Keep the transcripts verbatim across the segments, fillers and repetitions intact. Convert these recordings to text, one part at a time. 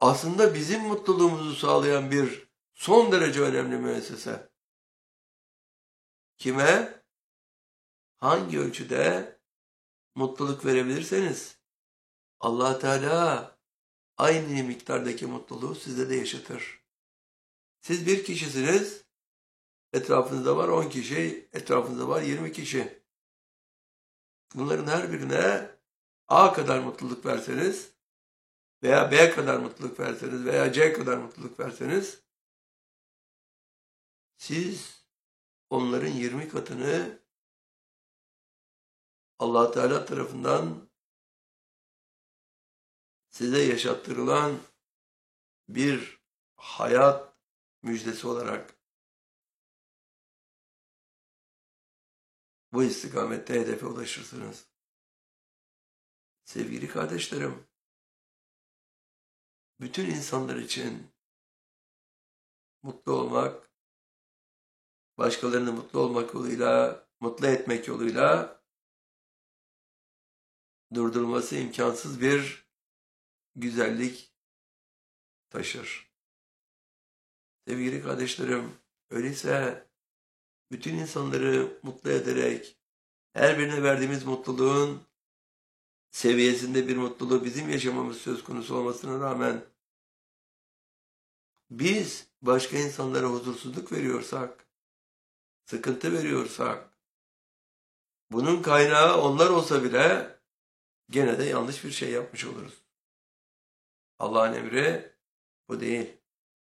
aslında bizim mutluluğumuzu sağlayan bir son derece önemli müessese. Kime, hangi ölçüde mutluluk verebilirseniz Allah Teala aynı miktardaki mutluluğu size de yaşatır. Siz bir kişisiniz, etrafınızda var on kişi, etrafınızda var yirmi kişi. Bunların her birine A kadar mutluluk verseniz veya B kadar mutluluk verseniz veya C kadar mutluluk verseniz siz onların yirmi katını Allah Teala tarafından size yaşattırılan bir hayat müjdesi olarak bu istikamette hedefe ulaşırsınız. Sevgili kardeşlerim, bütün insanlar için mutlu olmak, başkalarını mutlu olmak yoluyla, mutlu etmek yoluyla durdurulması imkansız bir güzellik taşır. Sevgili kardeşlerim, öyleyse bütün insanları mutlu ederek her birine verdiğimiz mutluluğun seviyesinde bir mutluluğu bizim yaşamamız söz konusu olmasına rağmen biz başka insanlara huzursuzluk veriyorsak, sıkıntı veriyorsak, bunun kaynağı onlar olsa bile gene de yanlış bir şey yapmış oluruz. Allah'ın emri bu değil.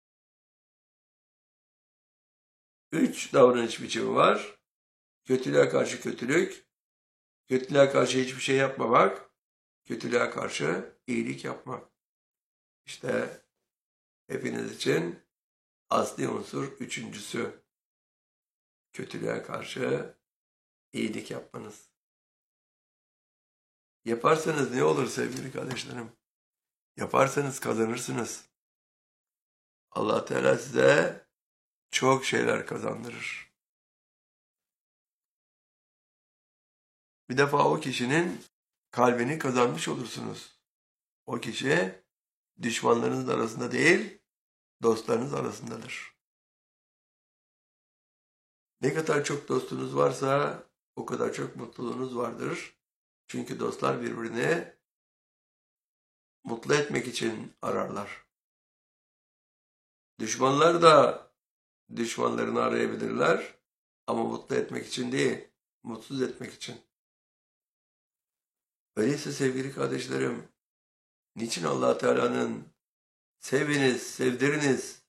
Üç davranış biçimi var. Kötülüğe karşı kötülük, kötülüğe karşı hiçbir şey yapmamak, kötülüğe karşı iyilik yapmak. İşte hepiniz için asli unsur üçüncüsü. Kötülüğe karşı iyilik yapmanız. Yaparsanız ne olur sevgili kardeşlerim? Yaparsanız kazanırsınız. Allah Teala size çok şeyler kazandırır. Bir defa o kişinin kalbini kazanmış olursunuz. O kişi düşmanlarınız arasında değil, dostlarınız arasındadır. Ne kadar çok dostunuz varsa o kadar çok mutluluğunuz vardır. Çünkü dostlar birbirini mutlu etmek için ararlar. Düşmanlar da düşmanlarını arayabilirler ama mutlu etmek için değil, mutsuz etmek için. Öyleyse sevgili kardeşlerim, niçin Allah Teala'nın seviniz, sevdiriniz,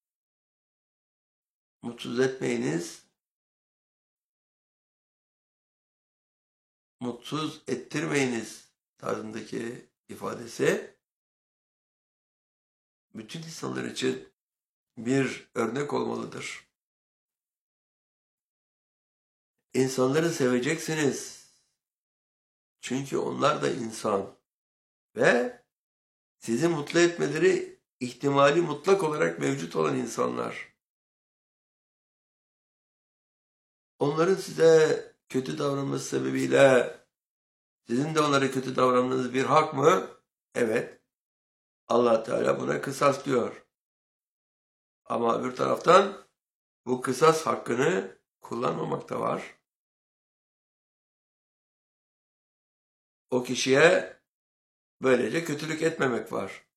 mutsuz etmeyiniz, mutsuz ettirmeyiniz tarzındaki ifadesi bütün insanlar için bir örnek olmalıdır. İnsanları seveceksiniz. Çünkü onlar da insan ve sizi mutlu etmeleri ihtimali mutlak olarak mevcut olan insanlar. Onların size kötü davranması sebebiyle sizin de onlara kötü davranmanız bir hak mı? Evet. Allah Teala buna kısas diyor. Ama öbür taraftan bu kısas hakkını kullanmamak da var. O kişiye böylece kötülük etmemek var.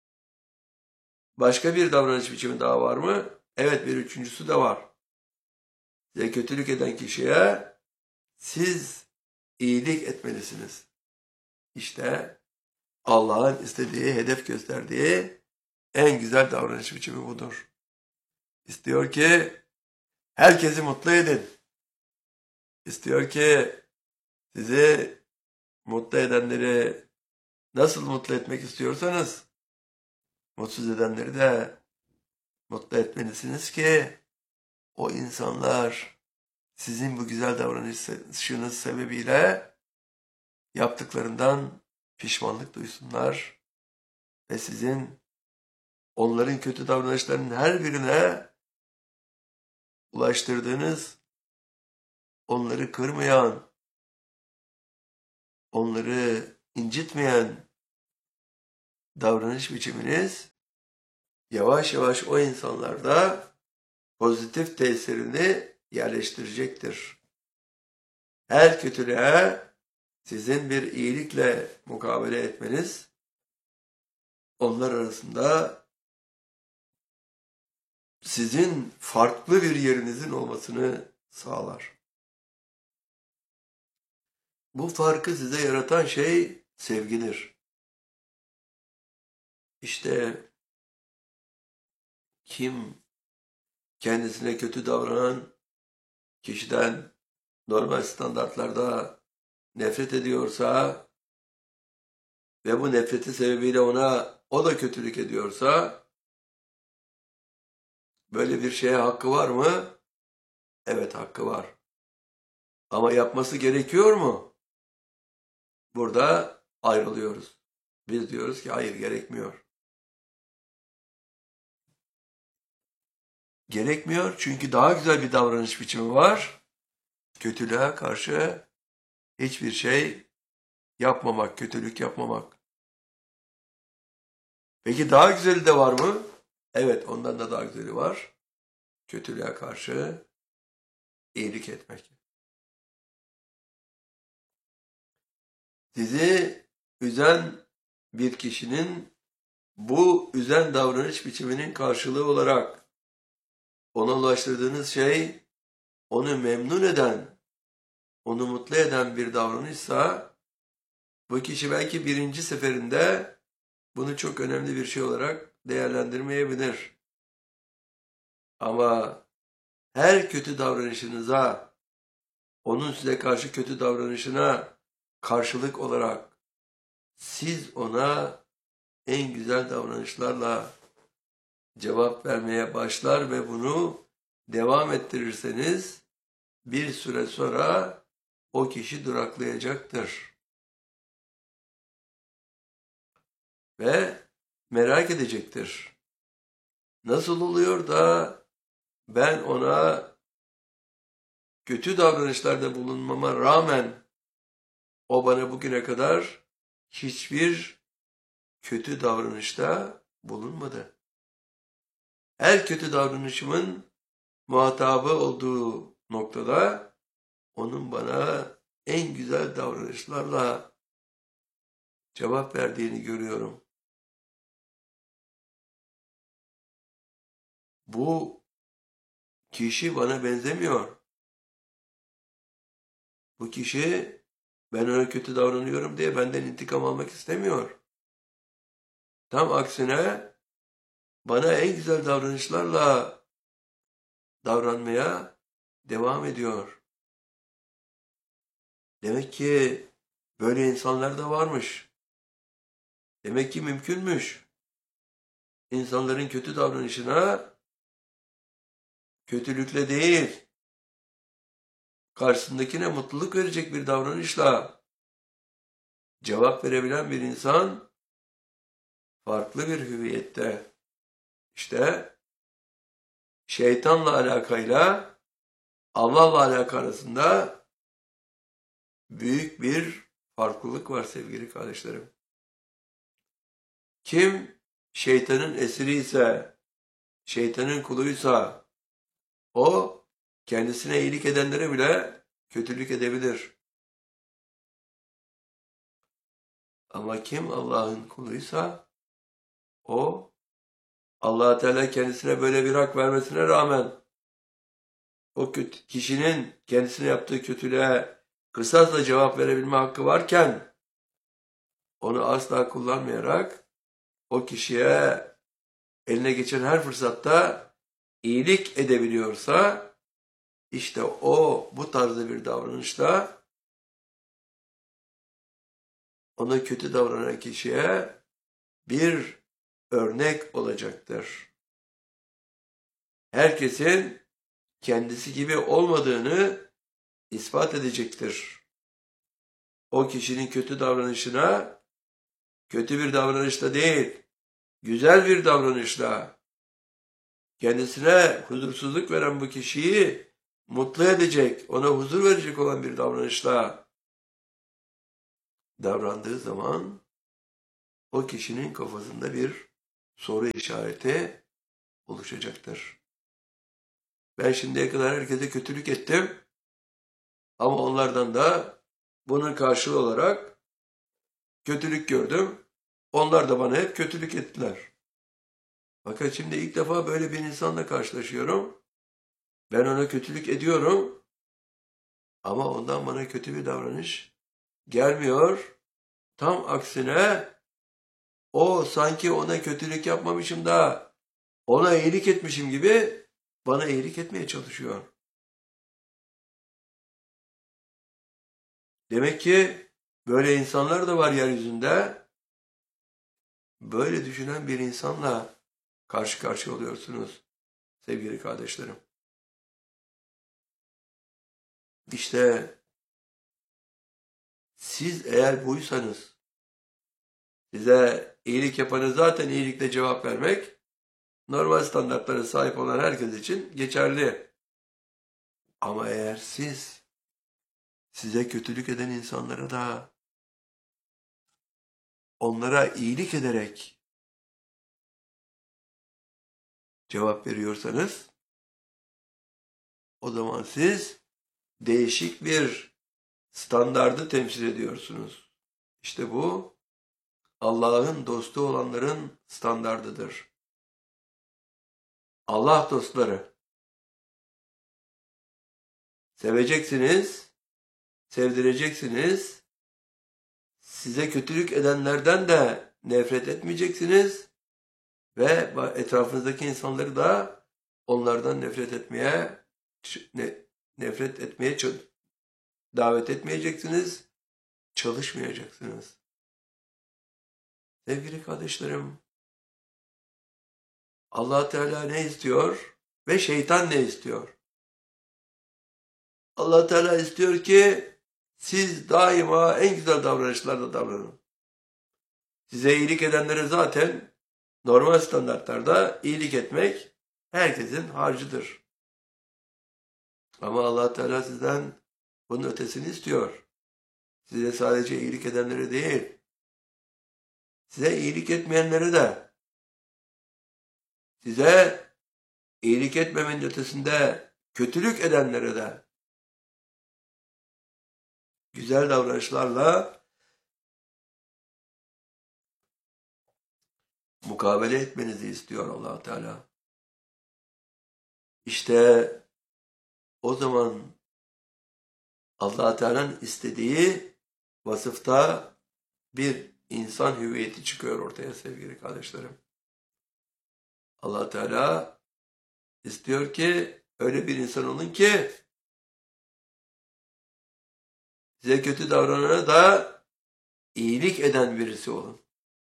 Başka bir davranış biçimi daha var mı? Evet, bir üçüncüsü de var. Size kötülük eden kişiye siz iyilik etmelisiniz. İşte Allah'ın istediği, hedef gösterdiği en güzel davranış biçimi budur. İstiyor ki herkesi mutlu edin. İstiyor ki sizi mutlu edenleri nasıl mutlu etmek istiyorsanız mutsuz edenleri de mutlu etmelisiniz ki o insanlar sizin bu güzel davranışınız sebebiyle yaptıklarından pişmanlık duysunlar ve sizin onların kötü davranışlarının her birine ulaştırdığınız, onları kırmayan, onları incitmeyen davranış biçiminiz yavaş yavaş o insanlarda pozitif tesirini yerleştirecektir. Her kötülüğe sizin bir iyilikle mukabele etmeniz, onlar arasında sizin farklı bir yerinizin olmasını sağlar. Bu farkı size yaratan şey sevgidir. İşte kim kendisine kötü davranan kişiden normal standartlarda nefret ediyorsa ve bu nefreti sebebiyle ona o da kötülük ediyorsa, böyle bir şeye hakkı var mı? Evet, hakkı var. Ama yapması gerekiyor mu? Burada ayrılıyoruz. Biz diyoruz ki hayır, gerekmiyor. Gerekmiyor çünkü daha güzel bir davranış biçimi var. Kötülüğe karşı hiçbir şey yapmamak, kötülük yapmamak. Peki daha güzeli de var mı? Evet, ondan da daha güzeli var. Kötülüğe karşı iyilik etmek. Sizi üzen bir kişinin bu üzen davranış biçiminin karşılığı olarak ona ulaştırdığınız şey, onu memnun eden, onu mutlu eden bir davranışsa, bu kişi belki birinci seferinde bunu çok önemli bir şey olarak değerlendirmeyebilir. Ama her kötü davranışınıza, onun size karşı kötü davranışına karşılık olarak siz ona en güzel davranışlarla cevap vermeye başlar ve bunu devam ettirirseniz bir süre sonra o kişi duraklayacaktır. Ve merak edecektir. Nasıl oluyor da ben ona kötü davranışlarda bulunmama rağmen o bana bugüne kadar hiçbir kötü davranışta bulunmadı. Her kötü davranışımın muhatabı olduğu noktada onun bana en güzel davranışlarla cevap verdiğini görüyorum. Bu kişi bana benzemiyor. Bu kişi ben ona kötü davranıyorum diye benden intikam almak istemiyor. Tam aksine bana en güzel davranışlarla davranmaya devam ediyor. Demek ki böyle insanlar da varmış. Demek ki mümkünmüş. İnsanların kötü davranışına kötülükle değil, karşısındakine mutluluk verecek bir davranışla cevap verebilen bir insan farklı bir hüviyette. İşte şeytanla alakayla Allah'la alaka arasında büyük bir farklılık var sevgili kardeşlerim. Kim şeytanın esiri ise, şeytanın kuluysa, o kendisine iyilik edenlere bile kötülük edebilir. Ama kim Allah'ın kuluysa, o Allah Teala kendisine böyle bir hak vermesine rağmen o kötü, kişinin kendisine yaptığı kötülüğe kısasla cevap verebilme hakkı varken onu asla kullanmayarak o kişiye eline geçen her fırsatta iyilik edebiliyorsa, işte o bu tarzda bir davranışla ona kötü davranan kişiye bir örnek olacaktır. Herkesin kendisi gibi olmadığını ispat edecektir. O kişinin kötü davranışına kötü bir davranışla değil, güzel bir davranışla kendisine huzursuzluk veren bu kişiyi mutlu edecek, ona huzur verecek olan bir davranışla davrandığı zaman o kişinin kafasında bir soru işareti oluşacaktır. Ben şimdiye kadar herkese kötülük ettim ama onlardan da bunun karşılığı olarak kötülük gördüm. Onlar da bana hep kötülük ettiler. Fakat şimdi ilk defa böyle bir insanla karşılaşıyorum. Ben ona kötülük ediyorum ama ondan bana kötü bir davranış gelmiyor. Tam aksine o sanki ona kötülük yapmamışım da ona iyilik etmişim gibi bana iyilik etmeye çalışıyor. Demek ki böyle insanlar da var yeryüzünde. Böyle düşünen bir insanla karşı karşıya oluyorsunuz sevgili kardeşlerim. İşte siz eğer buysanız, size iyilik yapanı zaten iyilikle cevap vermek, normal standartlara sahip olan herkes için geçerli. Ama eğer siz, size kötülük eden insanlara da onlara iyilik ederek cevap veriyorsanız, o zaman siz değişik bir standardı temsil ediyorsunuz. İşte bu Allah'ın dostu olanların standardıdır. Allah dostları. Seveceksiniz, sevdireceksiniz. Size kötülük edenlerden de nefret etmeyeceksiniz ve etrafınızdaki insanları da onlardan nefret etmeye nefret etmeye davet etmeyeceksiniz, çalışmayacaksınız. Sevgili kardeşlerim, Allah Teala ne istiyor ve şeytan ne istiyor? Allah Teala istiyor ki siz daima en güzel davranışlarla davranın. Size iyilik edenlere zaten normal standartlarda iyilik etmek herkesin harcıdır. Ama Allah Teala sizden bunun ötesini istiyor. Size sadece iyilik edenlere değil, size iyilik etmeyenlere de, size iyilik etmemenin ötesinde kötülük edenlere de güzel davranışlarla mukabele etmenizi istiyor Allah Teala. İşte o zaman Allah Teala'nın istediği vasıfta bir insan hüviyeti çıkıyor ortaya sevgili kardeşlerim. Allah Teala istiyor ki öyle bir insan olun ki size kötü davranana da iyilik eden birisi olun.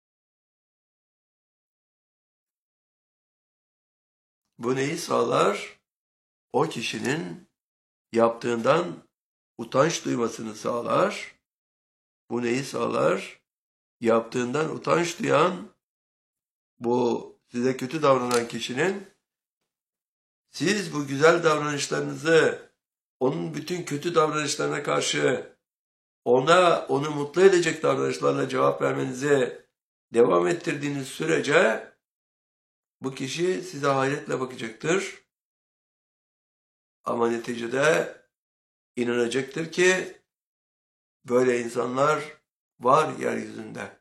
Bu neyi sağlar? O kişinin yaptığından utanç duymasını sağlar. Bu neyi sağlar? Yaptığından utanç duyan, bu size kötü davranan kişinin siz bu güzel davranışlarınızı onun bütün kötü davranışlarına karşı ona onu mutlu edecek davranışlarla cevap vermenizi devam ettirdiğiniz sürece bu kişi size hayretle bakacaktır. Ama neticede inanacaktır ki böyle insanlar var yeryüzünde.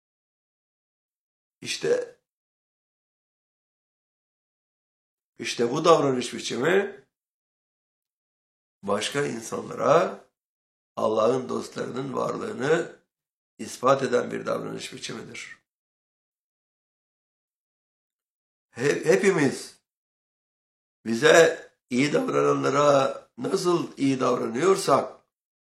İşte işte bu davranış biçimi başka insanlara Allah'ın dostlarının varlığını ispat eden bir davranış biçimidir. Hepimiz bize iyi davrananlara nasıl iyi davranıyorsak,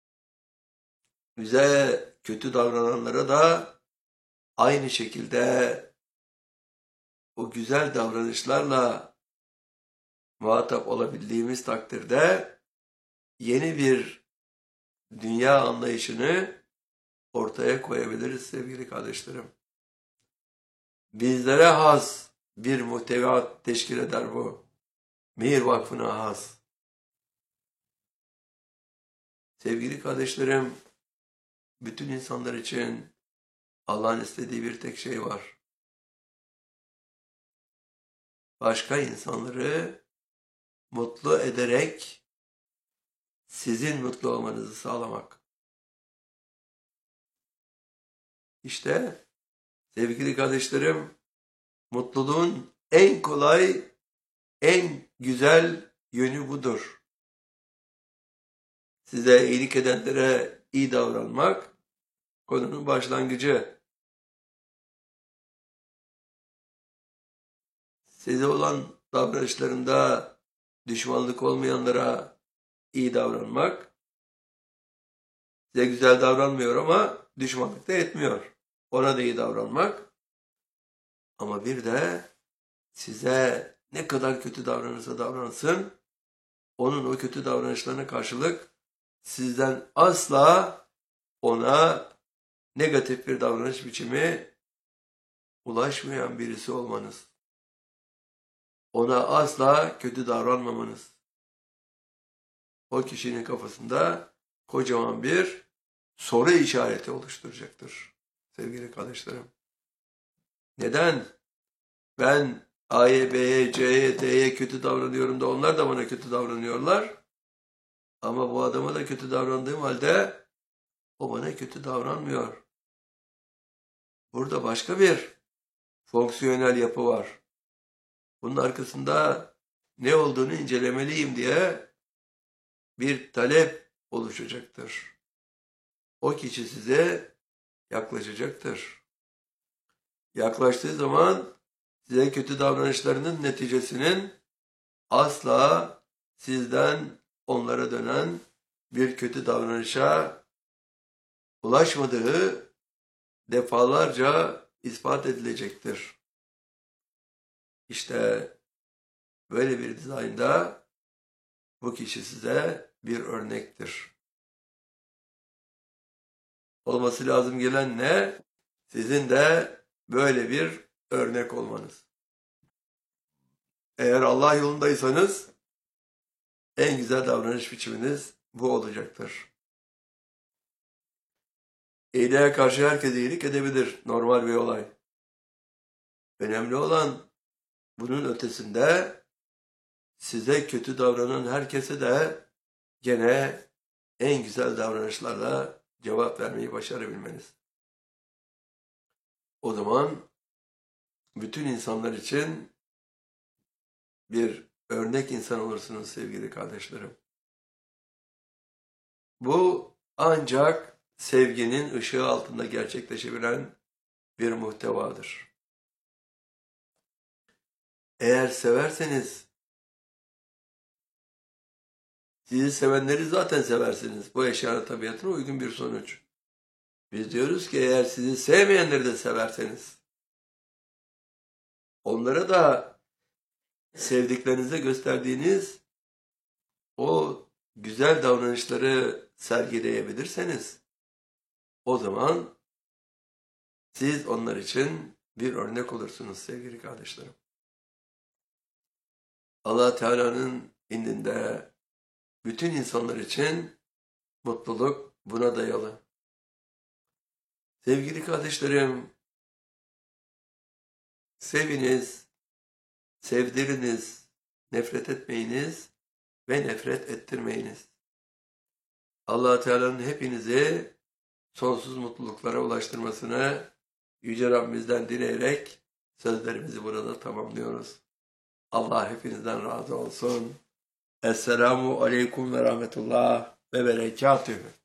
bize kötü davrananlara da aynı şekilde o güzel davranışlarla muhatap olabildiğimiz takdirde yeni bir dünya anlayışını ortaya koyabiliriz sevgili kardeşlerim. Bizlere has bir muhteviyat teşkil eder bu. Mihir Vakfı'na has. Sevgili kardeşlerim, bütün insanlar için Allah'ın istediği bir tek şey var. başka insanları mutlu ederek sizin mutlu olmanızı sağlamak. İşte sevgili kardeşlerim, mutluluğun en kolay, en güzel yönü budur. Size iyilik edenlere iyi davranmak konunun başlangıcı. Size olan davranışlarında düşmanlık olmayanlara iyi davranmak. Size güzel davranmıyor ama düşmanlık da etmiyor. Ona da iyi davranmak. Ama bir de size ne kadar kötü davranırsa davransın, onun o kötü davranışlarına karşılık sizden asla ona negatif bir davranış biçimi ulaşmayan birisi olmanız. Ona asla kötü davranmamanız. O kişinin kafasında kocaman bir soru işareti oluşturacaktır sevgili kardeşlerim. Neden? Ben A'ya, B'ye, C'ye, D'ye kötü davranıyorum da onlar da bana kötü davranıyorlar. Ama bu adama da kötü davrandığım halde o bana kötü davranmıyor. Burada başka bir fonksiyonel yapı var. Bunun arkasında ne olduğunu incelemeliyim diye bir talep oluşacaktır. O kişi size yaklaşacaktır. Yaklaştığı zaman size kötü davranışlarının neticesinin asla sizden onlara dönen bir kötü davranışa ulaşmadığı defalarca ispat edilecektir. İşte böyle bir dizaynda bu kişi size bir örnektir. Olması lazım gelen ne? Sizin de böyle bir örnek olmanız. Eğer Allah yolundaysanız en güzel davranış biçiminiz bu olacaktır. İyiliğe karşı herkes iyilik edebilir. Normal bir olay. Önemli olan bunun ötesinde size kötü davranan herkese de gene en güzel davranışlarla cevap vermeyi başarabilmeniz. O zaman bütün insanlar için bir örnek insan olursunuz sevgili kardeşlerim. Bu ancak sevginin ışığı altında gerçekleşebilen bir muhtevadır. Eğer severseniz, sizi sevenleri zaten seversiniz. Bu eşyanın tabiatına uygun bir sonuç. Biz diyoruz ki eğer sizi sevmeyenleri de severseniz, onlara da sevdiklerinize gösterdiğiniz o güzel davranışları sergileyebilirseniz, o zaman siz onlar için bir örnek olursunuz sevgili kardeşlerim. Allah Teala'nın indinde bütün insanlar için mutluluk buna dayalı. Sevgili kardeşlerim, seviniz, sevdiriniz, nefret etmeyiniz ve nefret ettirmeyiniz. Allah Teala'nın hepinizi sonsuz mutluluklara ulaştırmasını Yüce Rabbimizden dileyerek sözlerimizi burada tamamlıyoruz. Allah hepinizden razı olsun. Esselamu Aleyküm ve Rahmetullah ve Berekatühü.